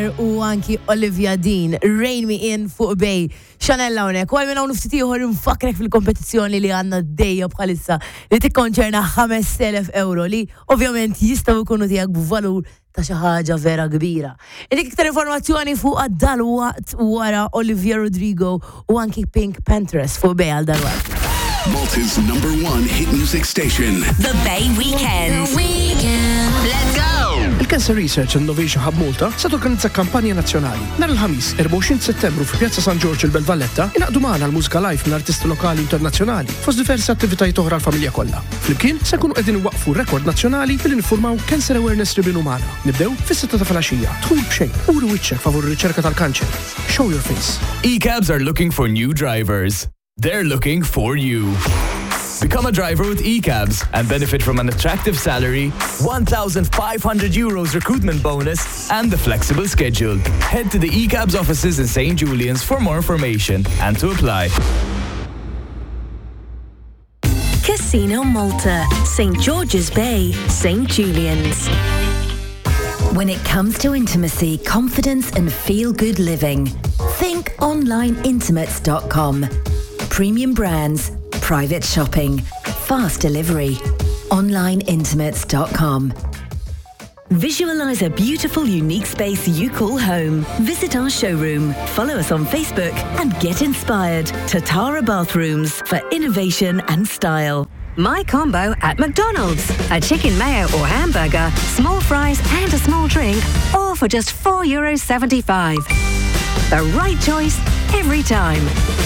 Cher u anki Olivia Dean, Rain Me In fuq Bej. Xanella unek, u għal minna unuftiti uħor nfakrek fil-kompetizjoni li għanna d-dejja bħalissa li tikkonċerna 5,000 euro li ovvjament jistaw ikunu tijak b'valur ta' xi ħaġa vera kbira. Dik iktar informazzjoni fuq għad-dalwaqt wara Olivia Rodrigo u anki Pink Panthers fuq Bej għal dalwaqt. Malta's #1 hit music station. The Bay Weekend. Let's go! Il-Cancer Research Innovation Hub Malta se torganizza kampanja nazzjonali. Nhar il-ħamis 24 Settembru fi Pjazza San Giorgio il-Belvalletta inaqdu magħna l-mużika live minn artisti lokali internazzjonali fost diversi attivitajiet oħra l-familja kollha. Flimkien se nkunu qegħdin waqfu rekord nazzjonali billi niffurmaw Cancer Awareness Ribbon magħna. Nibdew fis-6 ta' filgħaxija. Dħul b'xejn, uri wiċċek favur ir-riċerka tal-kanċer. Show your face. ECABs are looking for new drivers. They're looking for you. Become a driver with ECABs and benefit from an attractive salary, €1,500 recruitment bonus, and the flexible schedule. Head to the ECABs offices in St. Julian's for more information and to apply. Casino Malta, St. George's Bay, St. Julian's. When it comes to intimacy, confidence and feel-good living, think onlineintimates.com. Premium brands, private shopping, fast delivery. Onlineintimates.com. Visualize a beautiful, unique space you call home. Visit our showroom, follow us on Facebook, and get inspired. Tatara Bathrooms for innovation and style. My combo at McDonald's. A chicken mayo or hamburger, small fries and a small drink, all for just €4.75. The right choice every time.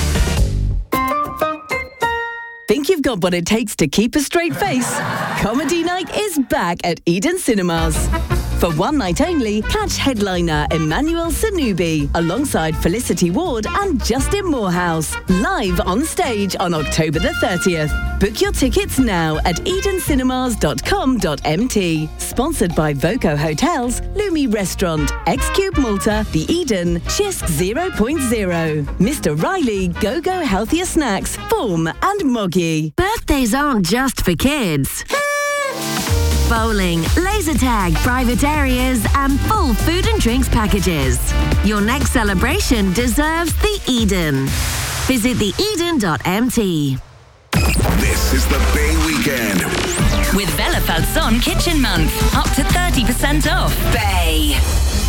Think you've got what it takes to keep a straight face? Comedy Night is back at Eden Cinemas. For one night only, catch headliner Emmanuel Sanubi alongside Felicity Ward and Justin Morehouse live on stage on October the 30th. Book your tickets now at edencinemas.com.mt. Sponsored by Voco Hotels, Lumi Restaurant, X-Cube Malta, The Eden, Chisk 0.0, Mr. Riley, Go-Go Healthier Snacks, Form and Moggy. Birthdays aren't just for kids. Bowling, laser tag, private areas, and full food and drinks packages. Your next celebration deserves the Eden. Visit theeden.mt. This is the Bay Weekend. With Velafeld Sun Kitchen Month, up to 30% off. Bay.